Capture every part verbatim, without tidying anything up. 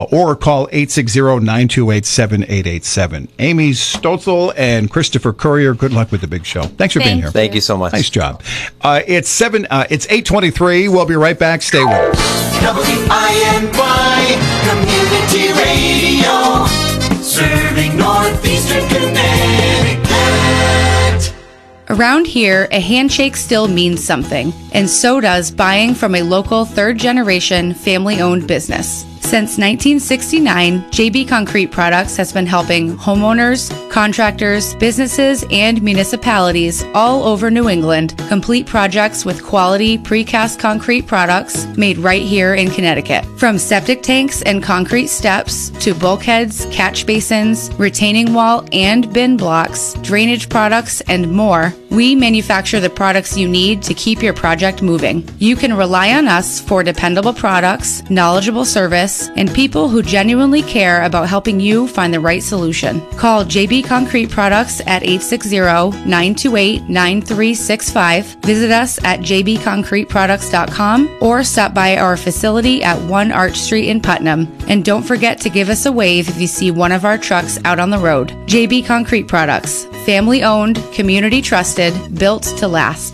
or call eight six zero, nine two eight, seven eight eight seven. Amy Stotzel and Christopher Courier, good luck with the big show. Thanks for Thank being here. you. Thank you so much. Nice job. Uh, it's seven. Uh, it's eight twenty-three. We'll be right back. Stay with us. W I N Y Community Radio, serving Northeastern Connecticut. Around here, a handshake still means something, and so does buying from a local third-generation, family-owned business. Since nineteen sixty-nine, J B Concrete Products has been helping homeowners, contractors, businesses, and municipalities all over New England complete projects with quality precast concrete products made right here in Connecticut. From septic tanks and concrete steps to bulkheads, catch basins, retaining wall and bin blocks, drainage products, and more, we manufacture the products you need to keep your project moving. You can rely on us for dependable products, knowledgeable service, and people who genuinely care about helping you find the right solution. Call J B Concrete Products at eight six zero, nine two eight, nine three six five. Visit us at j b concrete products dot com or stop by our facility at one Arch Street in Putnam. And don't forget to give us a wave if you see one of our trucks out on the road. J B Concrete Products, family owned, community trusted, built to last.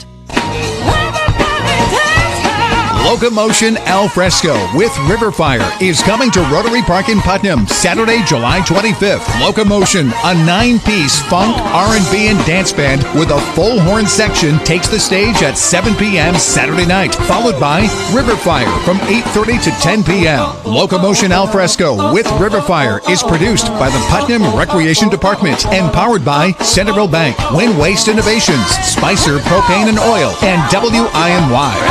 Locomotion Al Fresco with River Fire is coming to Rotary Park in Putnam Saturday, July twenty-fifth. Locomotion, a nine-piece funk, R and B, and dance band with a full horn section, takes the stage at seven p.m. Saturday night, followed by River Fire from eight thirty to ten p.m. Locomotion Al Fresco with River Fire is produced by the Putnam Recreation Department and powered by Centerville Bank, Win Waste Innovations, Spicer Propane and Oil, and W I N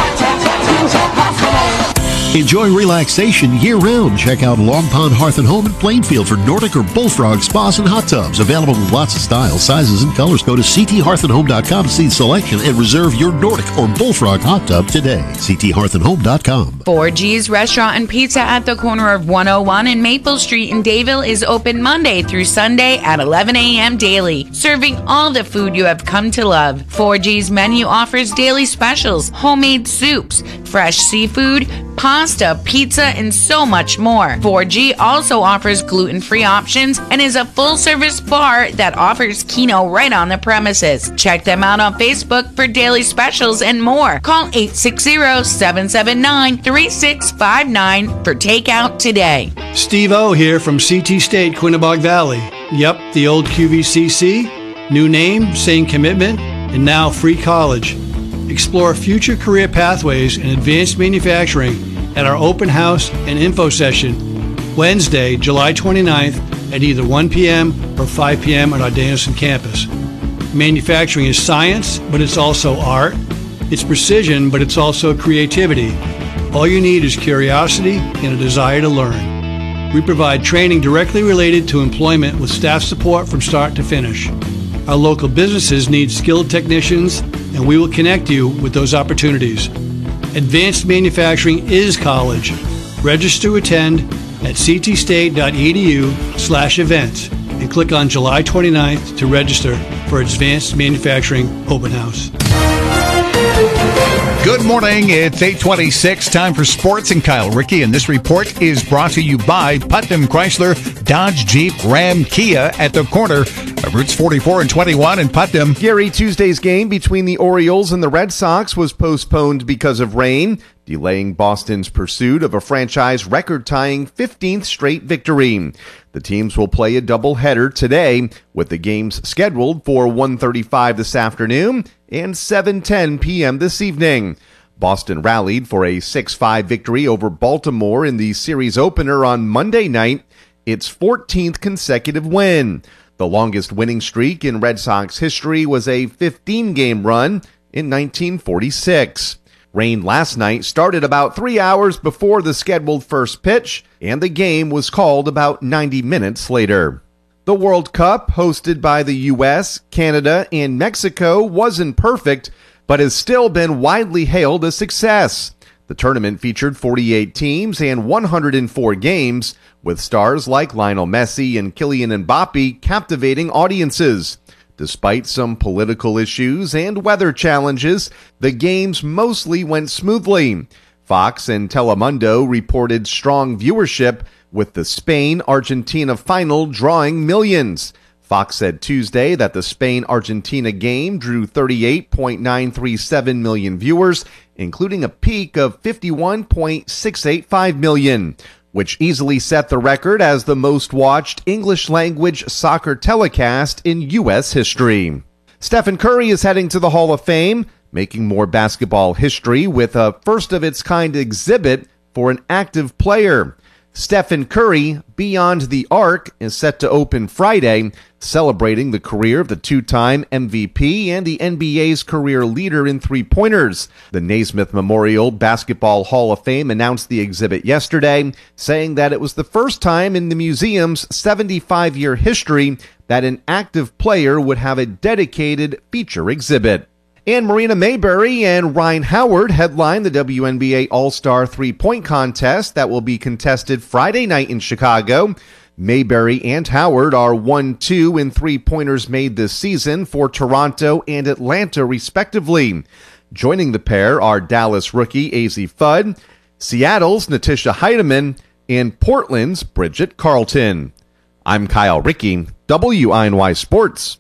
Y. Enjoy relaxation year-round. Check out Long Pond Hearth and Home in Plainfield for Nordic or Bullfrog spas and hot tubs. Available in lots of styles, sizes, and colors. Go to c t hearth and home dot com to see the selection and reserve your Nordic or Bullfrog hot tub today. c t hearth and home dot com. four G's Restaurant and Pizza at the corner of one oh one and Maple Street in Dayville is open Monday through Sunday at eleven a.m. daily, serving all the food you have come to love. four G's menu offers daily specials, homemade soups, fresh seafood, pasta, pizza, and so much more. four G also offers gluten-free options and is a full-service bar that offers Keno right on the premises. Check them out on Facebook for daily specials and more. Call eight six zero, seven seven nine, three six five nine for takeout today. Steve O here from C T State, Quinnebog Valley. Yep, the old Q V C C. New name, same commitment, and now free college. Explore future career pathways in advanced manufacturing at our open house and info session Wednesday, July twenty-ninth at either one p.m. or five p.m. at our Danielson campus. Manufacturing is science, but it's also art. It's precision, but it's also creativity. All you need is curiosity and a desire to learn. We provide training directly related to employment with staff support from start to finish. Our local businesses need skilled technicians, and we will connect you with those opportunities. Advanced manufacturing is college. Register to attend at ctstate.edu slash events and click on July twenty-ninth to register for Advanced Manufacturing Open House. Good morning. It's eight twenty-six. Time for sports and Kyle Rickey. And this report is brought to you by Putnam Chrysler, Dodge, Jeep, Ram, Kia at the corner of Routes forty-four and twenty-one in Putnam. Gary, Tuesday's game between the Orioles and the Red Sox was postponed because of rain, delaying Boston's pursuit of a franchise record-tying fifteenth straight victory. The teams will play a doubleheader today, with the games scheduled for one thirty-five this afternoon and seven ten p.m. this evening. Boston rallied for a six five victory over Baltimore in the series opener on Monday night, its fourteenth consecutive win. The longest winning streak in Red Sox history was a fifteen-game run in nineteen forty-six. Rain last night started about three hours before the scheduled first pitch, and the game was called about ninety minutes later. The World Cup, hosted by the U S, Canada, and Mexico, wasn't perfect, but has still been widely hailed a success. The tournament featured forty-eight teams and one hundred four games, with stars like Lionel Messi and Kylian Mbappe captivating audiences. Despite some political issues and weather challenges, the games mostly went smoothly. Fox and Telemundo reported strong viewership, with the Spain-Argentina final drawing millions. Fox said Tuesday that the Spain-Argentina game drew thirty-eight point nine three seven million viewers, including a peak of fifty-one point six eight five million, which easily set the record as the most watched English-language soccer telecast in U S history. Stephen Curry is heading to the Hall of Fame, making more basketball history with a first-of-its-kind exhibit for an active player. Stephen Curry, Beyond the Arc, is set to open Friday, celebrating the career of the two-time M V P and the N B A's career leader in three-pointers. The Naismith Memorial Basketball Hall of Fame announced the exhibit yesterday, saying that it was the first time in the museum's seventy-five-year history that an active player would have a dedicated feature exhibit. And Marina Mayberry and Ryan Howard headline the W N B A All-Star three-point contest that will be contested Friday night in Chicago. Mayberry and Howard are one two in three-pointers made this season for Toronto and Atlanta, respectively. Joining the pair are Dallas rookie A Z Fudd, Seattle's Natisha Heidemann, and Portland's Bridget Carlton. I'm Kyle Rickey, W I N Y Sports.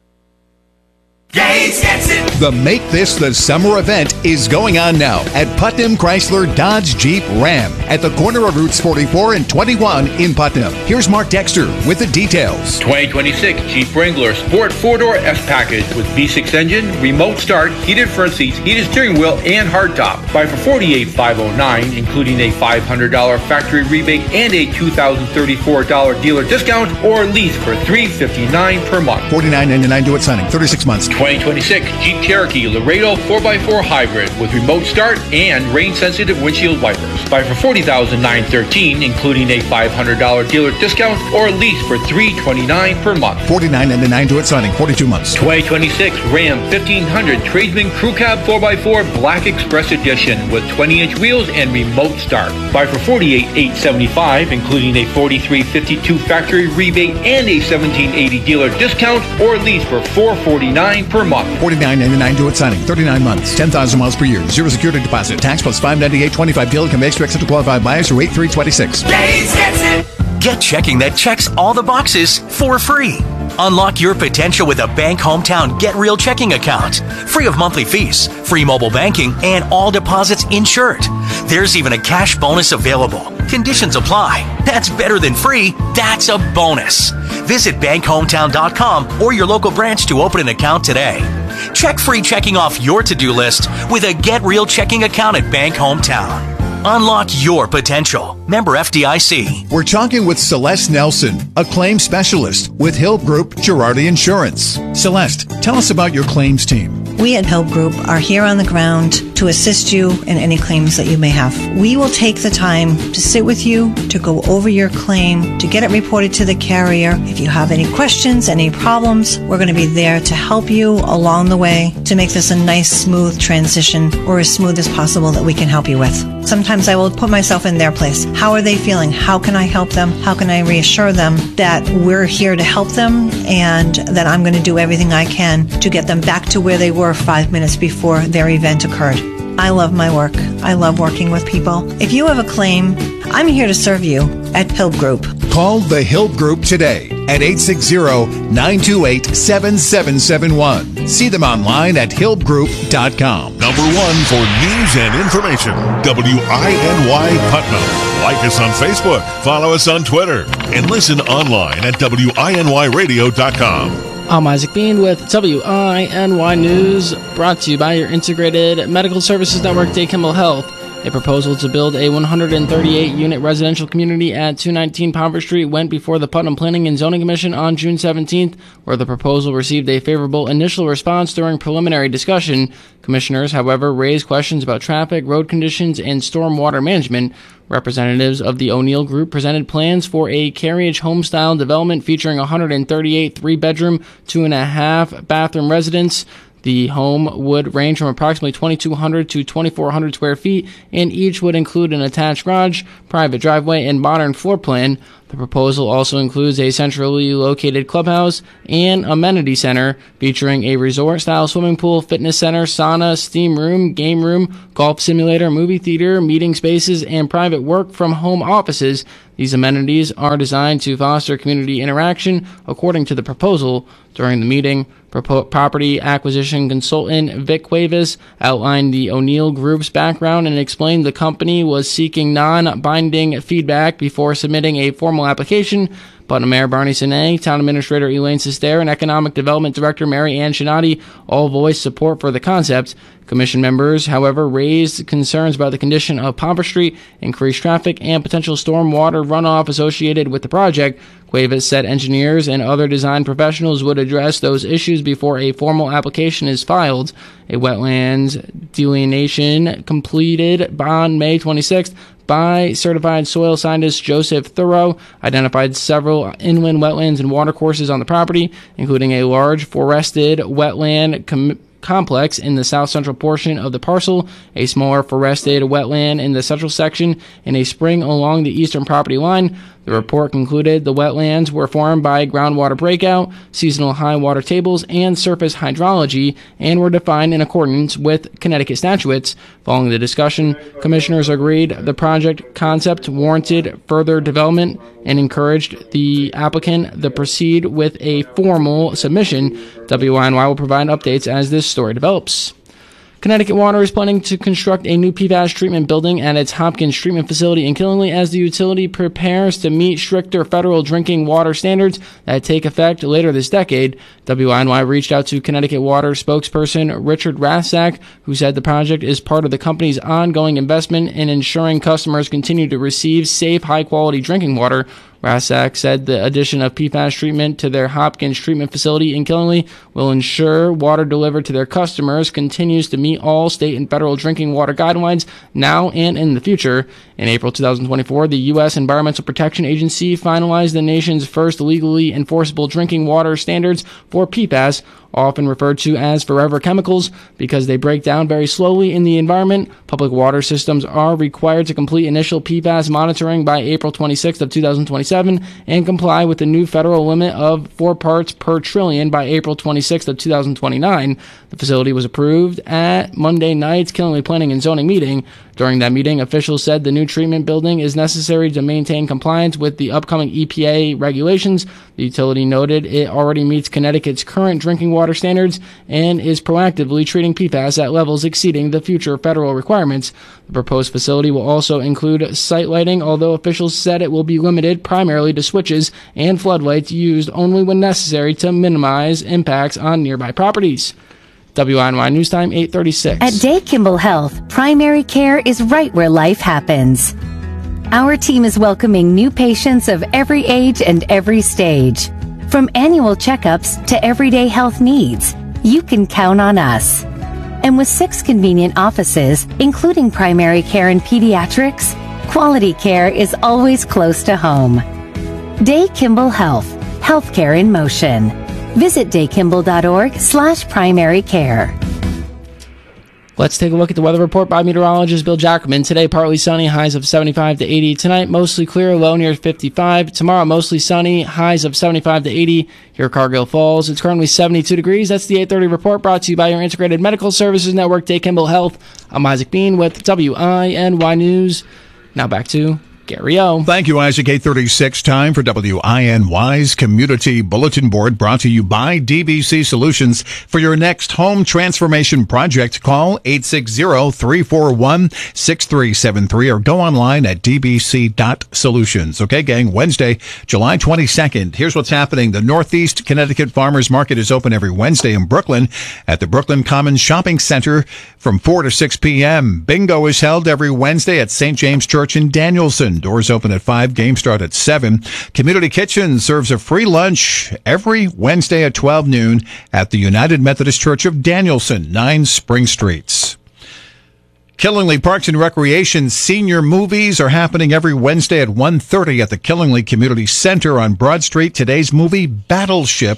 Gates gets it. The Make This the Summer event is going on now at Putnam Chrysler Dodge Jeep Ram at the corner of Routes forty-four and twenty-one in Putnam. Here's Mark Dexter with the details. twenty twenty-six Jeep Wrangler Sport four-door S-Package with V six engine, remote start, heated front seats, heated steering wheel, and hardtop. Buy for forty-eight thousand five hundred nine dollars, including a five hundred dollars factory rebate and a two thousand thirty-four dollars dealer discount, or lease for three hundred fifty-nine dollars per month. forty-nine ninety-nine due at signing, thirty-six months. twenty twenty-six Jeep Cherokee Laredo four by four Hybrid with remote start and rain-sensitive windshield wipers. Buy for forty thousand nine hundred thirteen dollars, including a five hundred dollars dealer discount, or lease for three hundred twenty-nine dollars per month. forty-nine ninety-nine due at signing, forty-two months. twenty twenty-six Ram fifteen hundred Tradesman Crew Cab four by four Black Express Edition with twenty inch wheels and remote start. Buy for forty-eight thousand eight hundred seventy-five dollars, including a forty-three fifty-two factory rebate and a seventeen eighty dealer discount, or lease for four hundred forty-nine dollars per month. forty-nine ninety-nine due at signing, thirty-nine months, ten thousand miles per year, zero security deposit, tax plus five ninety-eight twenty-five dealer can be extra to qualified buyers through eight three twenty-six. Gates gets it. Get checking that checks all the boxes for free. Unlock your potential with a Bank Hometown Get Real checking account. Free of monthly fees, free mobile banking, and all deposits insured. There's even a cash bonus available. Conditions apply. That's better than free. That's a bonus. Visit bank hometown dot com or your local branch to open an account today. Check free checking off your to-do list with a Get Real checking account at Bank Hometown. Unlock your potential. Member F D I C. We're talking with Celeste Nelson, a claims specialist with Hill Group Girardi Insurance. Celeste, tell us about your claims team. We at Hill Group are here on the ground to assist you in any claims that you may have. We will take the time to sit with you, to go over your claim, to get it reported to the carrier. If you have any questions, any problems, we're going to be there to help you along the way to make this a nice, smooth transition, or as smooth as possible that we can help you with. Sometimes I will put myself in their place. How are they feeling? How can I help them? How can I reassure them that we're here to help them and that I'm going to do everything I can to get them back to where they were five minutes before their event occurred? I love my work. I love working with people. If you have a claim, I'm here to serve you at Hill Group. Call the Hill Group today at eight six zero, nine two eight, seven seven seven one. See them online at hill group dot com. Number one for news and information, W I N Y Putnam. Like us on Facebook, follow us on Twitter, and listen online at W I N Y radio dot com. I'm Isaac Bean with W I N Y News, brought to you by your Integrated Medical Services Network, Day Kimball Health. A proposal to build a one hundred thirty-eight unit residential community at two nineteen Palmer Street went before the Putnam Planning and Zoning Commission on June seventeenth, where the proposal received a favorable initial response during preliminary discussion. Commissioners, however, raised questions about traffic, road conditions, and stormwater management. Representatives of the O'Neill Group presented plans for a carriage home-style development featuring one hundred thirty-eight three-bedroom, two-and-a-half bathroom residents. The home would range from approximately twenty-two hundred to twenty-four hundred square feet, and each would include an attached garage, private driveway, and modern floor plan. The proposal also includes a centrally located clubhouse and amenity center featuring a resort-style swimming pool, fitness center, sauna, steam room, game room, golf simulator, movie theater, meeting spaces, and private work-from-home offices. These amenities are designed to foster community interaction, according to the proposal. During the meeting, Pro- property acquisition consultant Vic Cuevas outlined the O'Neill Group's background and explained the company was seeking non-binding feedback before submitting a formal application. Putnam Mayor Barney Sinay, Town Administrator Elaine Sester, and Economic Development Director Mary Ann Shinati all voiced support for the concept. Commission members, however, raised concerns about the condition of Pomper Street, increased traffic, and potential stormwater runoff associated with the project. Cuevas said engineers and other design professionals would address those issues before a formal application is filed. A wetlands delineation completed on May twenty-sixth by certified soil scientist Joseph Thoreau identified several inland wetlands and watercourses on the property, including a large forested wetland com- complex in the south central portion of the parcel, a smaller forested wetland in the central section, and a spring along the eastern property line. The report concluded the wetlands were formed by groundwater breakout, seasonal high water tables, and surface hydrology, and were defined in accordance with Connecticut statutes. Following the discussion, commissioners agreed the project concept warranted further development and encouraged the applicant to proceed with a formal submission. W I N Y will provide updates as this story develops. Connecticut Water is planning to construct a new P FAS treatment building at its Hopkins treatment facility in Killingly as the utility prepares to meet stricter federal drinking water standards that take effect later this decade. W I N Y reached out to Connecticut Water spokesperson Richard Rathsack, who said the project is part of the company's ongoing investment in ensuring customers continue to receive safe, high-quality drinking water. Rathsack said the addition of P FAS treatment to their Hopkins treatment facility in Killingly will ensure water delivered to their customers continues to meet all state and federal drinking water guidelines now and in the future. In April twenty twenty-four, the U S Environmental Protection Agency finalized the nation's first legally enforceable drinking water standards for P FAS, often referred to as forever chemicals, because they break down very slowly in the environment. Public water systems are required to complete initial P FAS monitoring by April twenty-sixth of two thousand twenty-seven and comply with the new federal limit of four parts per trillion by April twenty-sixth of two thousand twenty-nine. The facility was approved at Monday night's Killingly Planning and Zoning meeting. During that meeting, officials said the new treatment building is necessary to maintain compliance with the upcoming E P A regulations. The utility noted it already meets Connecticut's current drinking water standards and is proactively treating P FAS at levels exceeding the future federal requirements. The proposed facility will also include site lighting, although officials said it will be limited primarily to switches and floodlights used only when necessary to minimize impacts on nearby properties. W I N Y News Time, eight thirty-six. At Day Kimball Health, primary care is right where life happens. Our team is welcoming new patients of every age and every stage. From annual checkups to everyday health needs, you can count on us. And with six convenient offices, including primary care and pediatrics, quality care is always close to home. Day Kimball Health, healthcare in motion. Visit daykimball.org slash primary care. Let's take a look at the weather report by meteorologist Bill Jackerman. Today, partly sunny, highs of seventy-five to eighty. Tonight, mostly clear, low near fifty-five. Tomorrow, mostly sunny, highs of seventy-five to eighty. Here at Cargill Falls, it's currently seventy-two degrees. That's the eight thirty report brought to you by your Integrated Medical Services Network, Day Kimball Health. I'm Isaac Bean with W I N Y News. Now back to Gary O. Thank you, Isaac. eight thirty-six, time for W I N Y's Community Bulletin Board, brought to you by D B C Solutions. For your next home transformation project, call eight six zero, three four one, six three seven three or go online at d b c dot solutions. Okay, gang, Wednesday, July twenty-second. Here's what's happening. The Northeast Connecticut Farmers Market is open every Wednesday in Brooklyn at the Brooklyn Commons Shopping Center from four to six p.m. Bingo is held every Wednesday at Saint James Church in Danielson. Doors open at five, games start at seven. Community Kitchen serves a free lunch every Wednesday at twelve noon at the United Methodist Church of Danielson, nine Spring Streets. Killingly Parks and Recreation senior movies are happening every Wednesday at one thirty at the Killingly Community Center on Broad Street. Today's movie, Battleship,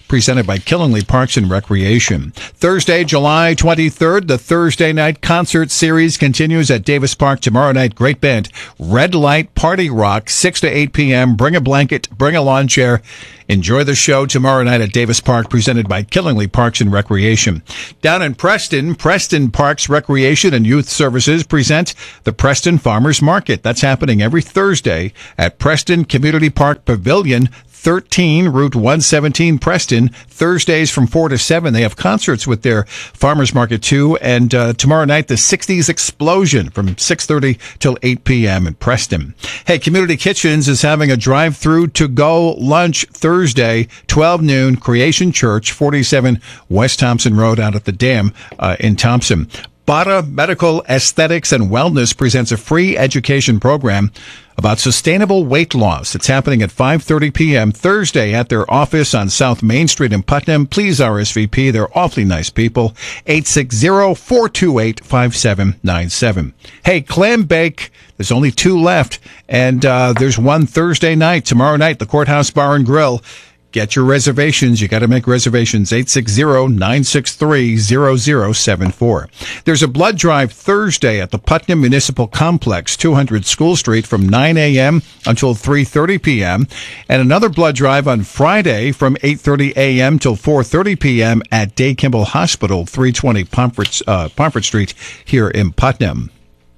presented by Killingly Parks and Recreation. Thursday, July twenty-third, the Thursday night concert series continues at Davis Park tomorrow night. Great band, Red Light Party Rock, six to eight p.m. Bring a blanket, bring a lawn chair. Enjoy the show tomorrow night at Davis Park, presented by Killingly Parks and Recreation. Down in Preston, Preston Parks Recreation and Youth Services present the Preston Farmers Market. That's happening every Thursday at Preston Community Park Pavilion, thirteen, Route one seventeen, Preston. Thursdays from four to seven. They have concerts with their Farmers Market too. And uh, tomorrow night, the sixties Explosion from six thirty till eight p.m. in Preston. Hey, Community Kitchens is having a drive-through to-go lunch Thursday, twelve noon, Creation Church, forty-seven West Thompson Road out at the dam uh, in Thompson. Bada Medical Aesthetics and Wellness presents a free education program about sustainable weight loss. It's happening at five thirty p.m. Thursday at their office on South Main Street in Putnam. Please R S V P. They're awfully nice people. eight six zero, four two eight, five seven nine seven. Hey, Clam Bake. There's only two left, and uh, there's one Thursday night. Tomorrow night, the Courthouse Bar and Grill. Get your reservations. You got to make reservations. eight six zero, nine six three, zero zero seven four. There's a blood drive Thursday at the Putnam Municipal Complex, two hundred School Street, from nine a.m. until three thirty p.m. And another blood drive on Friday from eight thirty a.m. till four thirty p.m. at Day Kimball Hospital, three twenty Pomfret, uh, Pomfret Street here in Putnam.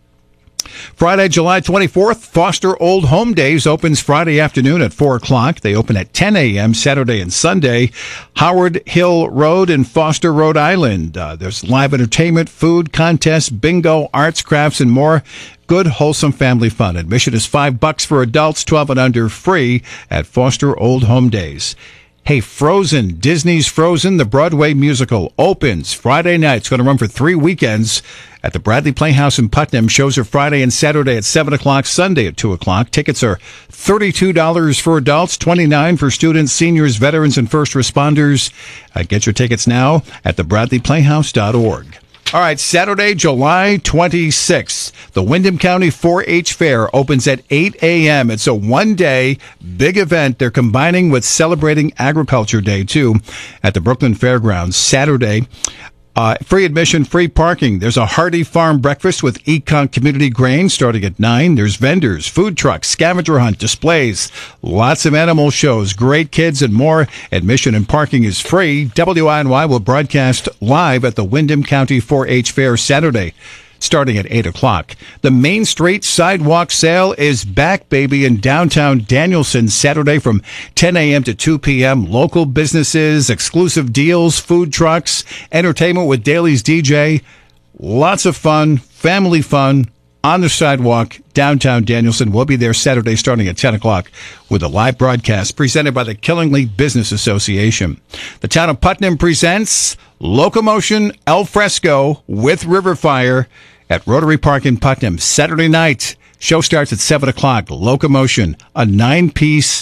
Friday, July twenty-fourth, Foster Old Home Days opens Friday afternoon at four o'clock. They open at ten a.m. Saturday and Sunday. Howard Hill Road in Foster, Rhode Island. Uh, there's live entertainment, food, contests, bingo, arts, crafts, and more. Good, wholesome family fun. Admission is five bucks for adults, twelve and under, free at Foster Old Home Days. Hey, Frozen, Disney's Frozen, the Broadway musical, opens Friday night. It's going to run for three weekends at the Bradley Playhouse in Putnam. Shows are Friday and Saturday at seven o'clock, Sunday at two o'clock. Tickets are thirty-two dollars for adults, twenty-nine dollars for students, seniors, veterans, and first responders. Uh, get your tickets now at the bradley playhouse dot org. All right, Saturday, July twenty-sixth, the Windham County four H Fair opens at eight a.m. It's a one-day big event. They're combining with celebrating Agriculture Day, too, at the Brooklyn Fairgrounds. Saturday, uh, free admission, free parking. There's a hearty farm breakfast with Econ Community Grain starting at nine. There's vendors, food trucks, scavenger hunt, displays, lots of animal shows, great kids, and more. Admission and parking is free. W I N Y will broadcast live at the Windham County four H Fair Saturday, starting at eight o'clock. The Main Street Sidewalk Sale is back, baby, in downtown Danielson, Saturday from ten a.m. to two p.m. Local businesses, exclusive deals, food trucks, entertainment with Daly's D J. Lots of fun, family fun, on the sidewalk, downtown Danielson. We'll be there Saturday starting at ten o'clock with a live broadcast presented by the Killingly Business Association. The town of Putnam presents Locomotion Al Fresco with River Fire at Rotary Park in Putnam. Saturday night, show starts at seven o'clock. Locomotion, a nine-piece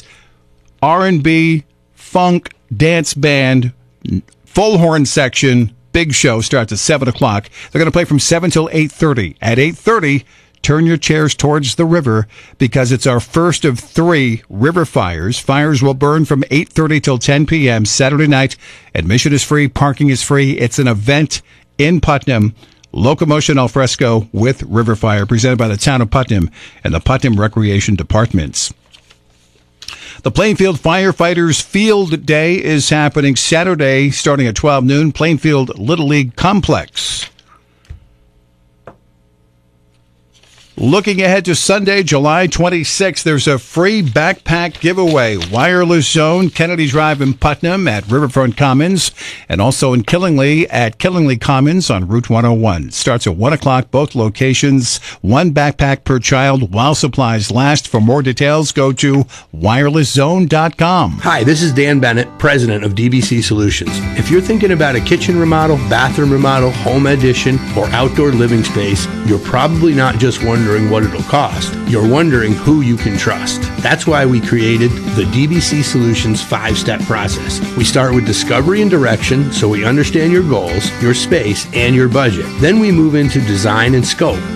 R and B, funk, dance band, full horn section. Big show starts at seven o'clock. They're going to play from seven till eight thirty. At eight thirty, turn your chairs towards the river because it's our first of three river fires. Fires will burn from eight thirty till ten p.m. Saturday night. Admission is free. Parking is free. It's an event in Putnam. Locomotion Al Fresco with River Fire, presented by the town of Putnam and the Putnam Recreation Departments. The Plainfield Firefighters Field Day is happening Saturday starting at twelve noon. Plainfield Little League Complex. Looking ahead to Sunday, July twenty-sixth, there's a free backpack giveaway. Wireless Zone, Kennedy Drive in Putnam at Riverfront Commons, and also in Killingly at Killingly Commons on Route one oh one. It starts at one o'clock, both locations. One backpack per child while supplies last. For more details, go to wireless zone dot com. Hi, this is Dan Bennett, president of D B C Solutions. If you're thinking about a kitchen remodel, bathroom remodel, home addition, or outdoor living space, you're probably not just wondering what it'll cost. You're wondering who you can trust. That's why we created the D B C Solutions five-step process. We start with discovery and direction so we understand your goals, your space, and your budget. Then we move into design and scope.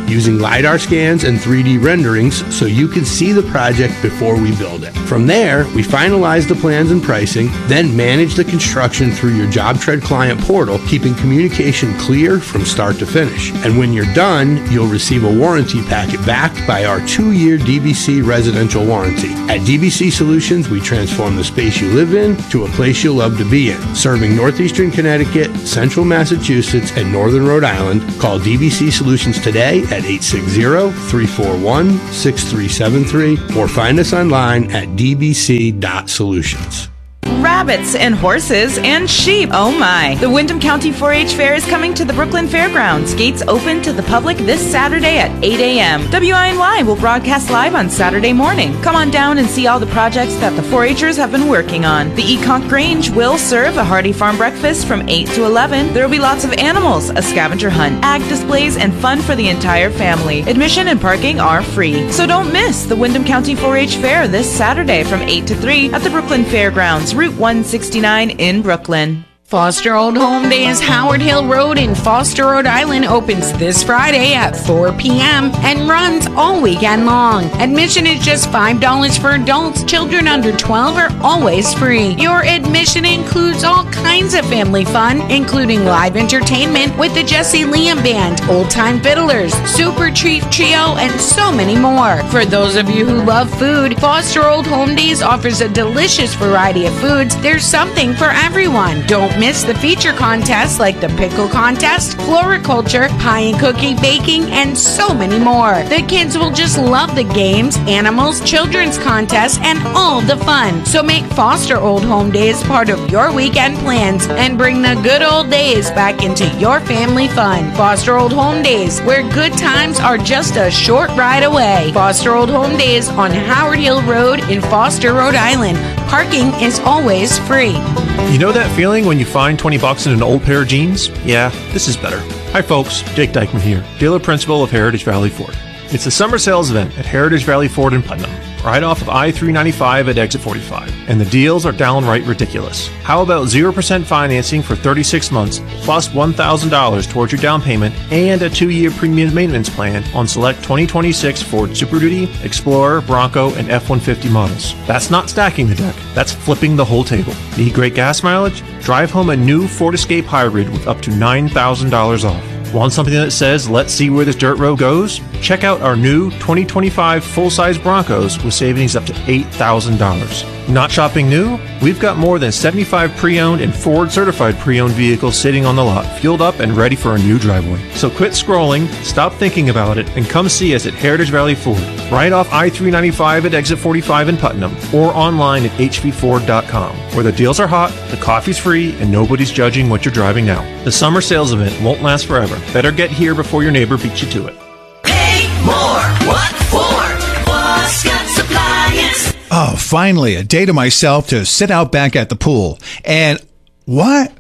using LiDAR scans and three D renderings so you can see the project before we build it. From there, we finalize the plans and pricing, then manage the construction through your JobTread client portal, keeping communication clear from start to finish. And when you're done, you'll receive a warranty packet backed by our two-year D B C residential warranty. At D B C Solutions, we transform the space you live in to a place you'll love to be in. Serving northeastern Connecticut, central Massachusetts, and northern Rhode Island, call D B C Solutions today at eight six zero, three four one, six three seven three or find us online at d b c dot solutions. Rabbits and horses and sheep. Oh my. The Windham County four H Fair is coming to the Brooklyn Fairgrounds. Gates open to the public this Saturday at eight a.m. W I N Y will broadcast live on Saturday morning. Come on down and see all the projects that the four H'ers have been working on. The Econk Grange will serve a hearty farm breakfast from eight to eleven. There will be lots of animals, a scavenger hunt, ag displays, and fun for the entire family. Admission and parking are free. So don't miss the Windham County four H Fair this Saturday from eight to three at the Brooklyn Fairgrounds, Route one sixty-nine in Brooklyn. Foster Old Home Days Howard Hill Road in Foster, Rhode Island opens this Friday at four p.m. and runs all weekend long. Admission is just five dollars for adults. Children under twelve are always free. Your admission includes all kinds of family fun, including live entertainment with the Jesse Liam Band, Old Time Fiddlers, Super Chief Trio, and so many more. For those of you who love food, Foster Old Home Days offers a delicious variety of foods. There's something for everyone. Don't miss the feature contests like the pickle contest, floriculture, pie and cookie baking, and so many more. The kids will just love the games, animals, children's contests, and all the fun. So make Foster Old Home Days part of your weekend plans and bring the good old days back into your family fun. Foster Old Home Days, where good times are just a short ride away. Foster Old Home Days on Howard Hill Road in Foster, Rhode Island. Parking is always free. You know that feeling when you find twenty bucks in an old pair of jeans? Yeah, this is better. Hi folks, Jake Dykeman here, dealer principal of Heritage Valley Ford. It's a summer sales event at Heritage Valley Ford in Putnam, right off of I three ninety-five at exit forty-five. And the deals are downright ridiculous. How about zero percent financing for thirty-six months, plus one thousand dollars towards your down payment, and a two-year premium maintenance plan on select twenty twenty-six Ford Super Duty, Explorer, Bronco, and F one fifty models. That's not stacking the deck, that's flipping the whole table. Need great gas mileage? Drive home a new Ford Escape Hybrid with up to nine thousand dollars off. Want something that says, let's see where this dirt road goes? Check out our new twenty twenty-five full-size Broncos with savings up to eight thousand dollars. Not shopping new? We've got more than seventy-five pre-owned and Ford-certified pre-owned vehicles sitting on the lot, fueled up and ready for a new driveway. So quit scrolling, stop thinking about it, and come see us at Heritage Valley Ford, right off I three ninety-five at exit forty-five in Putnam, or online at h v ford dot com, where the deals are hot, the coffee's free, and nobody's judging what you're driving now. The summer sales event won't last forever. Better get here before your neighbor beats you to it. Pay more. What for? Boscott Appliance. Oh, finally, a day to myself to sit out back at the pool. And what?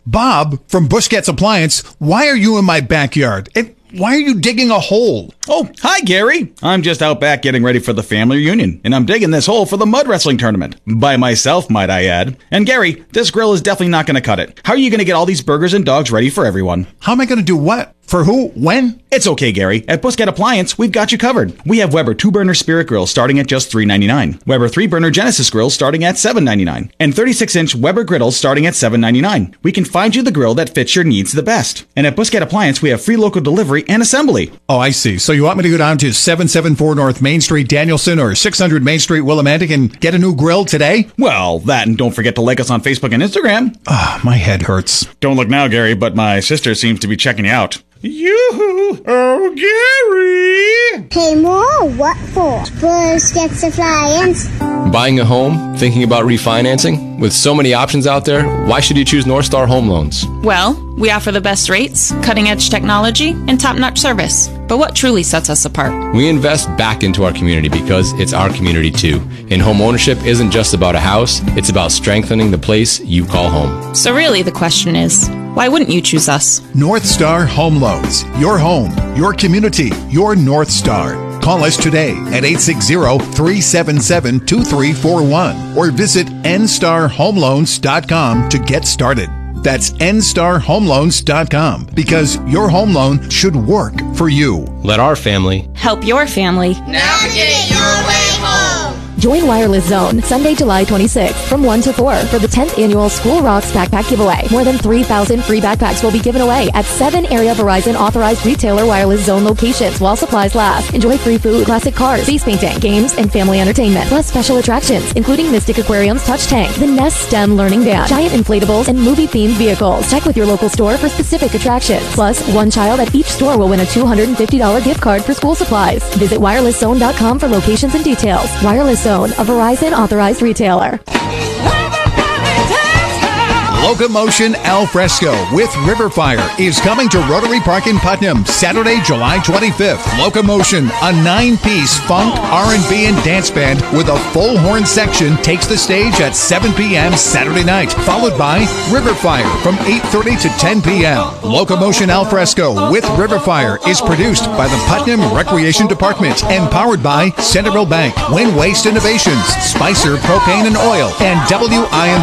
Bob from Busquets Appliance, why are you in my backyard? And why are you digging a hole? Oh, hi, Gary. I'm just out back getting ready for the family reunion, and I'm digging this hole for the mud wrestling tournament. By myself, might I add. And Gary, this grill is definitely not going to cut it. How are you going to get all these burgers and dogs ready for everyone? How am I going to do what? For who? When? It's okay, Gary. At Busquets Appliance, we've got you covered. We have Weber two-burner Spirit grills starting at just three ninety-nine, Weber three-burner Genesis grills starting at seven ninety-nine, and thirty-six inch Weber griddles starting at seven ninety-nine. We can find you the grill that fits your needs the best. And at Busquets Appliance, we have free local delivery and assembly. Oh, I see. So you want me to go down to seven seventy-four North Main Street, Danielson, or six hundred Main Street, Willimantic, and get a new grill today? Well, that, and don't forget to like us on Facebook and Instagram. Ah, oh, my head hurts. Don't look now, Gary, but my sister seems to be checking you out. Yoo-hoo! Oh, Gary! Pay more? What for? Busquets Appliance. Buying a home? Thinking about refinancing? With so many options out there, why should you choose North Star Home Loans? Well, we offer the best rates, cutting-edge technology, and top-notch service. But what truly sets us apart? We invest back into our community because it's our community too. And home ownership isn't just about a house, it's about strengthening the place you call home. So really the question is, why wouldn't you choose us? North Star Home Loans. Your home, your community, your North Star. Call us today at eight six zero, three seven seven, two three four one or visit n star home loans dot com to get started. That's N star home loans dot com, because your home loan should work for you. Let our family help your family navigate your way home. Join Wireless Zone Sunday, July twenty-sixth from one to four for the tenth annual School Rocks Backpack Giveaway. More than three thousand free backpacks will be given away at seven area Verizon authorized retailer Wireless Zone locations while supplies last. Enjoy free food, classic cars, face painting, games, and family entertainment, plus special attractions, including Mystic Aquarium's Touch Tank, the Nest STEM Learning Band, giant inflatables, and movie-themed vehicles. Check with your local store for specific attractions. Plus, one child at each store will win a two hundred fifty dollars gift card for school supplies. Visit wireless zone dot com for locations and details. Wireless Zone, a Verizon authorized retailer. Locomotion Al Fresco with River Fire is coming to Rotary Park in Putnam Saturday, July twenty-fifth. Locomotion, a nine-piece funk, R and B, and dance band with a full horn section, takes the stage at seven p.m. Saturday night, followed by River Fire from eight thirty to ten p.m. Locomotion Al Fresco with River Fire is produced by the Putnam Recreation Department and powered by Centerville Bank, Win Waste Innovations, Spicer Propane and Oil, and W I N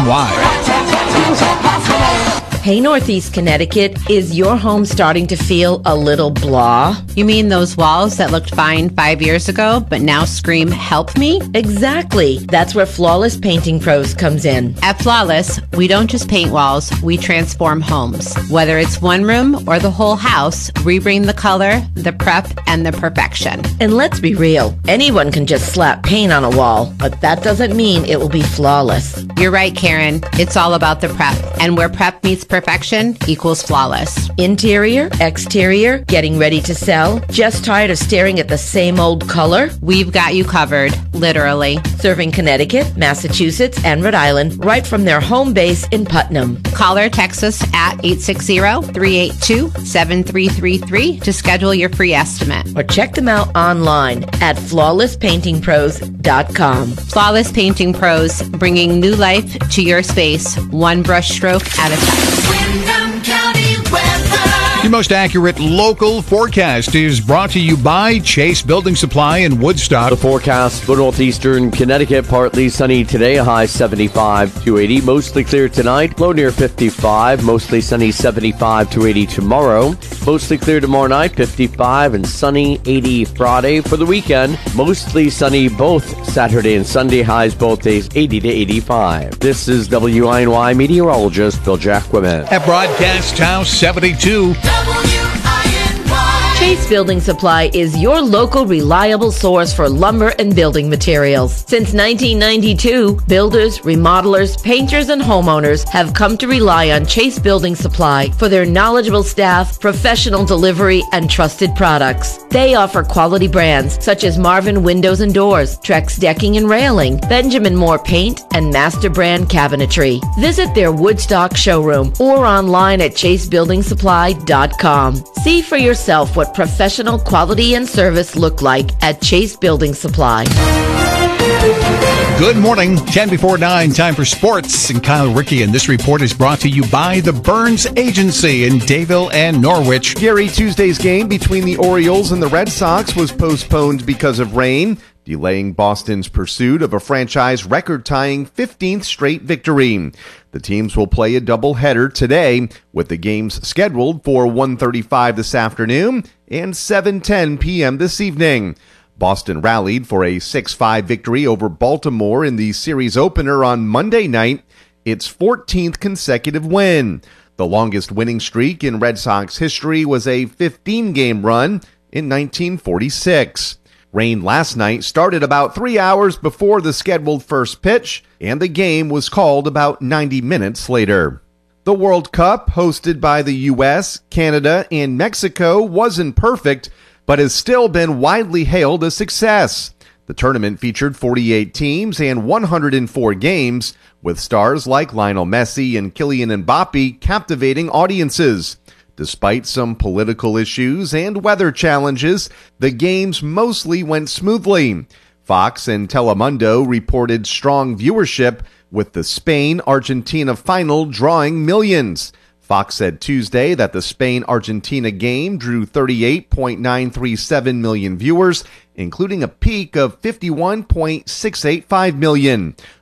Y. Hey, Northeast Connecticut, is your home starting to feel a little blah? You mean those walls that looked fine five years ago, but now scream, help me? Exactly. That's where Flawless Painting Pros comes in. At Flawless, we don't just paint walls, we transform homes. Whether it's one room or the whole house, we bring the color, the prep, and the perfection. And let's be real, anyone can just slap paint on a wall, but that doesn't mean it will be flawless. You're right, Karen. It's all about the prep. And where prep meets perfection equals flawless. Interior, exterior, getting ready to sell, just tired of staring at the same old color? We've got you covered, literally. Serving Connecticut, Massachusetts, and Rhode Island right from their home base in Putnam. Call or text us at eight six zero, three eight two, seven three three three to schedule your free estimate. Or check them out online at flawless painting pros dot com. Flawless Painting Pros, bringing new life to your space, one brush stroke at a time. Windham County weather. The most accurate local forecast is brought to you by Chase Building Supply in Woodstock. The forecast for northeastern Connecticut, partly sunny today, a high seventy-five to eighty. Mostly clear tonight, low near fifty-five. Mostly sunny, seventy-five to eighty tomorrow. Mostly clear tomorrow night, fifty-five, and sunny, eighty Friday. For the weekend, mostly sunny both Saturday and Sunday, highs both days, eighty to eighty-five. This is W I N Y meteorologist Bill Jacquemin. At Broadcast House seventy-two. Chase Building Supply is your local reliable source for lumber and building materials. Since nineteen ninety-two, builders, remodelers, painters, and homeowners have come to rely on Chase Building Supply for their knowledgeable staff, professional delivery, and trusted products. They offer quality brands such as Marvin Windows and Doors, Trex Decking and Railing, Benjamin Moore Paint, and Master Brand Cabinetry. Visit their Woodstock showroom or online at chase building supply dot com. See for yourself what professional quality and service look like at Chase Building Supply. Good morning, ten before nine, time for sports. And Kyle Rickey, and this report is brought to you by the Burns Agency in Dayville and Norwich. Gary, Tuesday's game between the Orioles and the Red Sox was postponed because of rain, delaying Boston's pursuit of a franchise record-tying fifteenth straight victory. The teams will play a doubleheader today, with the games scheduled for one thirty-five this afternoon and seven ten p.m. this evening. Boston rallied for a six five victory over Baltimore in the series opener on Monday night, its fourteenth consecutive win. The longest winning streak in Red Sox history was a fifteen-game run in nineteen forty-six. Rain last night started about three hours before the scheduled first pitch, and the game was called about ninety minutes later. The World Cup, hosted by the U S, Canada, and Mexico, wasn't perfect, but has still been widely hailed a success. The tournament featured forty-eight teams and one hundred four games, with stars like Lionel Messi and Kylian Mbappe captivating audiences. Despite some political issues and weather challenges, the games mostly went smoothly. Fox and Telemundo reported strong viewership, with the Spain-Argentina final drawing millions. Fox said Tuesday that the Spain-Argentina game drew thirty-eight point nine three seven million viewers, including a peak of fifty-one point six eight five million.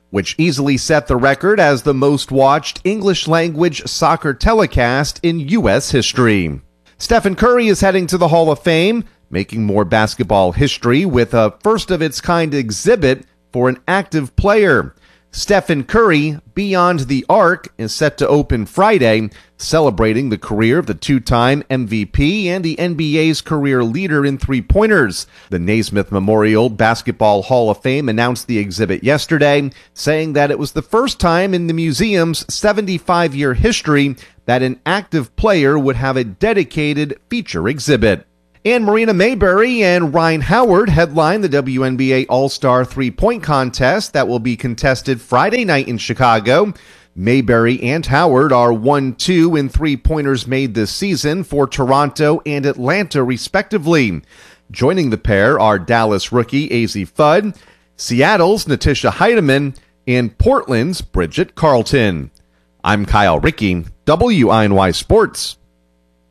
which easily set the record as the most watched English-language soccer telecast in U S history. Stephen Curry is heading to the Hall of Fame, making more basketball history with a first-of-its-kind exhibit for an active player. Stephen Curry, Beyond the Arc, is set to open Friday, celebrating the career of the two-time M V P and the N B A's career leader in three-pointers. The Naismith Memorial Basketball Hall of Fame announced the exhibit yesterday, saying that it was the first time in the museum's seventy-five-year history that an active player would have a dedicated feature exhibit. And Marina Mayberry and Ryan Howard headline the W N B A All-Star three-point contest that will be contested Friday night in Chicago. Mayberry and Howard are one two in three-pointers made this season for Toronto and Atlanta, respectively. Joining the pair are Dallas rookie Azzi Fudd, Seattle's Natisha Heidemann, and Portland's Bridget Carlton. I'm Kyle Rickey, W I N Y Sports.